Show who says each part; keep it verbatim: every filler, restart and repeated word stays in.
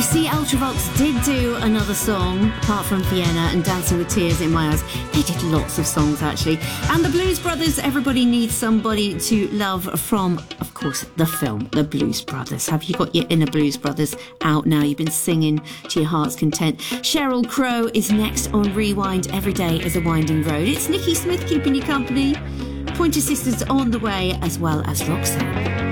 Speaker 1: see, Ultravox did do another song, apart from Vienna and Dancing with Tears in My Eyes. They did lots of songs, actually. And the Blues Brothers, Everybody Needs Somebody to Love, from, of course, the film, The Blues Brothers. Have you got your inner Blues Brothers out now? You've been singing to your heart's content. Sheryl Crow is next on Rewind. Every Day is a Winding Road. It's Nikki Smith keeping you company. Pointer Sisters on the way, as well as Roxanne.